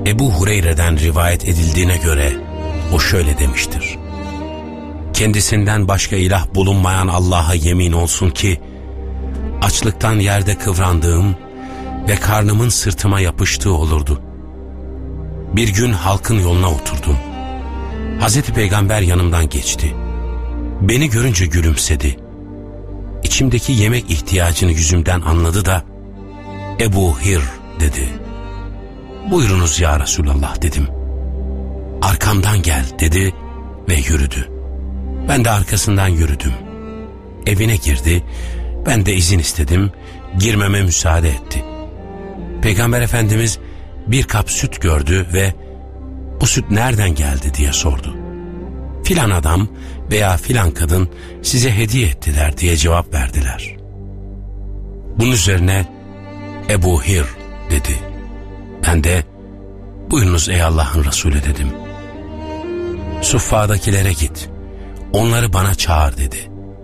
Ebu Hureyre'den rivayet edildiğine göre o şöyle demiştir: kendisinden başka ilah bulunmayan Allah'a yemin olsun ki açlıktan yerde kıvrandığım ve karnımın sırtıma yapıştığı olurdu. Bir gün halkın yoluna oturdum. Hazreti Peygamber yanımdan geçti. Beni görünce gülümsedi. İçimdeki yemek ihtiyacını yüzümden anladı da Ebu Hir dedi. Buyurunuz ya Resulallah dedim. Arkamdan gel dedi ve yürüdü. Ben de arkasından yürüdüm. Evine girdi. Ben de izin istedim. Girmeme müsaade etti. Peygamber Efendimiz bir kap süt gördü ve bu süt nereden geldi diye sordu. Filan adam veya filan kadın size hediye ettiler diye cevap verdiler. Bunun üzerine Ebu Hir dedi. Ben de buyurunuz ey Allah'ın Resulü dedim. Suffa'dakilere git, onları bana çağır dedi.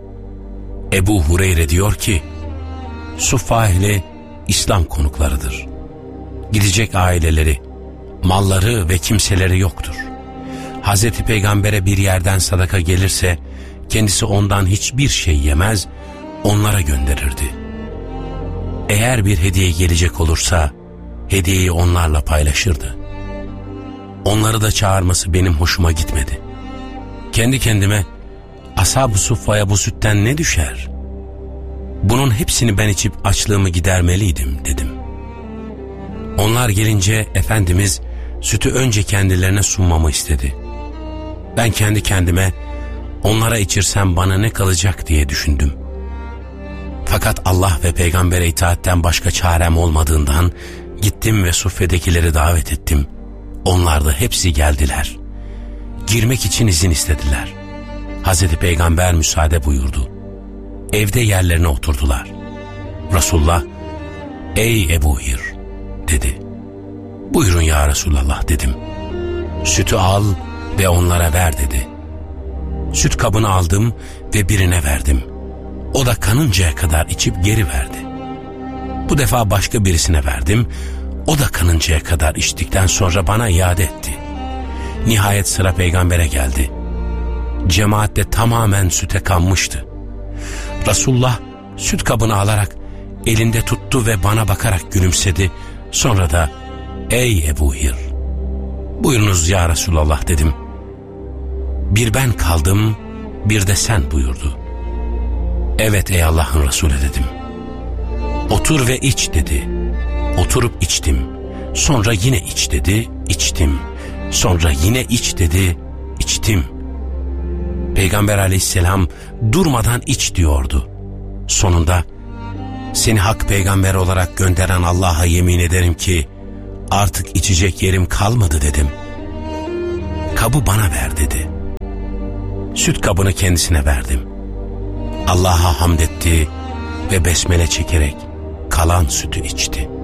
Ebu Hureyre diyor ki, Suffa ehli İslam konuklarıdır. Gidecek aileleri, malları ve kimseleri yoktur. Hazreti Peygamber'e bir yerden sadaka gelirse kendisi ondan hiçbir şey yemez, onlara gönderirdi. Eğer bir hediye gelecek olursa hediyeyi onlarla paylaşırdı. Onları da çağırması benim hoşuma gitmedi. Kendi kendime Ashab-ı Suffa'ya bu sütten ne düşer? Bunun hepsini ben içip açlığımı gidermeliydim dedim. Onlar gelince Efendimiz sütü önce kendilerine sunmamı istedi. Ben kendi kendime onlara içirsem bana ne kalacak diye düşündüm. Fakat Allah ve peygambere itaatten başka çarem olmadığından gittim ve suffedekileri davet ettim. Onlar da hepsi geldiler. Girmek için izin istediler. Hazreti Peygamber müsaade buyurdu. Evde yerlerine oturdular. Resulullah, ey Ebu Hir dedi. Buyurun ya Resulallah dedim. Sütü al ve onlara ver dedi. Süt kabını aldım ve birine verdim. O da kanıncaya kadar içip geri verdi. Bu defa başka birisine verdim. O da kanıncaya kadar içtikten sonra bana iade etti. Nihayet sıra peygambere geldi. Cemaat de tamamen süte kanmıştı. Resulullah süt kabını alarak elinde tuttu ve bana bakarak gülümsedi. Sonra da ey Ebu Hir, buyurunuz ya Resulallah dedim. Bir ben kaldım, bir de sen buyurdu. Evet ey Allah'ın Resulü dedim. Otur ve iç dedi. Oturup içtim. Sonra yine iç dedi, içtim. Sonra yine iç dedi, içtim. Peygamber aleyhisselam durmadan iç diyordu. Sonunda seni hak peygamber olarak gönderen Allah'a yemin ederim ki artık içecek yerim kalmadı dedim. Kabı bana ver dedi. Süt kabını kendisine verdim. Allah'a hamd etti ve besmele çekerek kalan sütü içti.